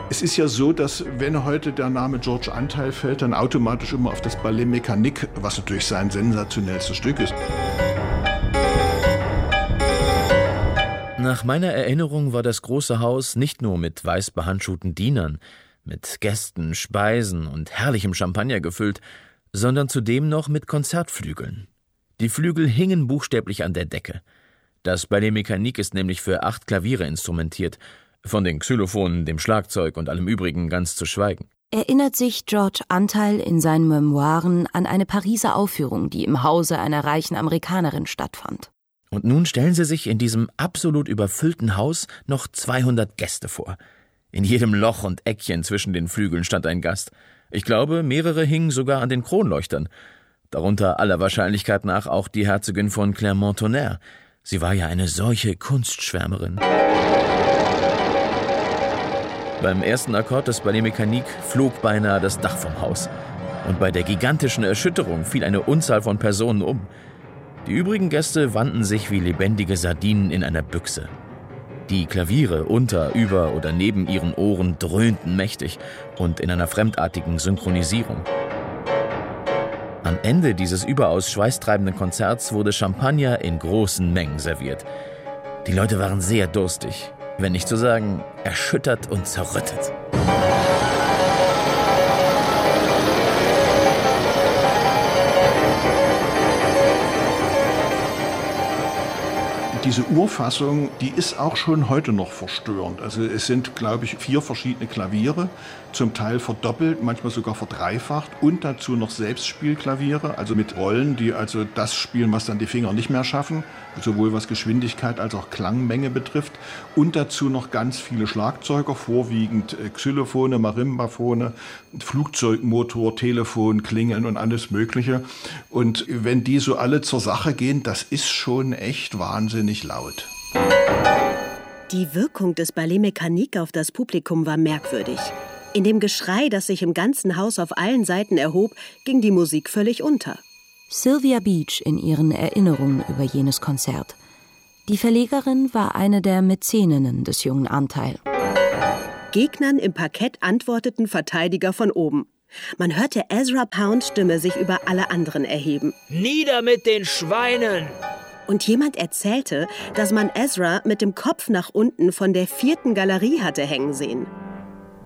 Es ist ja so, dass wenn heute der Name George Antheil fällt, dann automatisch immer auf das Ballet Mécanique, was natürlich sein sensationellstes Stück ist. Nach meiner Erinnerung war das große Haus nicht nur mit weiß behandschuhten Dienern, mit Gästen, Speisen und herrlichem Champagner gefüllt, sondern zudem noch mit Konzertflügeln. Die Flügel hingen buchstäblich an der Decke. Das Ballet Mécanique ist nämlich für 8 Klaviere instrumentiert, von den Xylophonen, dem Schlagzeug und allem Übrigen ganz zu schweigen. Erinnert sich George Antheil in seinen Memoiren an eine Pariser Aufführung, die im Hause einer reichen Amerikanerin stattfand. Und nun stellen Sie sich in diesem absolut überfüllten Haus noch 200 Gäste vor. In jedem Loch und Eckchen zwischen den Flügeln stand ein Gast. Ich glaube, mehrere hingen sogar an den Kronleuchtern. Darunter aller Wahrscheinlichkeit nach auch die Herzogin von Clermont-Tonnerre. Sie war ja eine solche Kunstschwärmerin. Beim ersten Akkord des Ballet Mécanique flog beinahe das Dach vom Haus. Und bei der gigantischen Erschütterung fiel eine Unzahl von Personen um. Die übrigen Gäste wandten sich wie lebendige Sardinen in einer Büchse. Die Klaviere unter, über oder neben ihren Ohren dröhnten mächtig und in einer fremdartigen Synchronisierung. Am Ende dieses überaus schweißtreibenden Konzerts wurde Champagner in großen Mengen serviert. Die Leute waren sehr durstig, wenn nicht zu sagen erschüttert und zerrüttet. Diese Urfassung, die ist auch schon heute noch verstörend. Also es sind, glaube ich, 4 verschiedene Klaviere, zum Teil verdoppelt, manchmal sogar verdreifacht und dazu noch Selbstspielklaviere, also mit Rollen, die also das spielen, was dann die Finger nicht mehr schaffen, sowohl was Geschwindigkeit als auch Klangmenge betrifft. Und dazu noch ganz viele Schlagzeuger, vorwiegend Xylophone, Marimbaphone, Flugzeugmotor, Telefon, Klingeln und alles Mögliche. Und wenn die so alle zur Sache gehen, das ist schon echt wahnsinnig laut. Die Wirkung des Ballet Mécanique auf das Publikum war merkwürdig. In dem Geschrei, das sich im ganzen Haus auf allen Seiten erhob, ging die Musik völlig unter. Sylvia Beach in ihren Erinnerungen über jenes Konzert. Die Verlegerin war eine der Mäzeninnen des jungen Antheil. Gegnern im Parkett antworteten Verteidiger von oben. Man hörte Ezra Pounds Stimme sich über alle anderen erheben. Nieder mit den Schweinen! Und jemand erzählte, dass man Ezra mit dem Kopf nach unten von der 4. Galerie hatte hängen sehen.